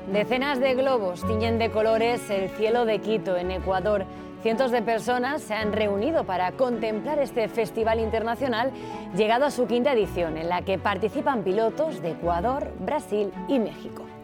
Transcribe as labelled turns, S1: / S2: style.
S1: Decenas de globos tiñen de colores el cielo de Quito, en Ecuador. Cientos de personas se han reunido para contemplar este festival internacional, llegado a su quinta edición, en la que participan pilotos de Ecuador, Brasil y México.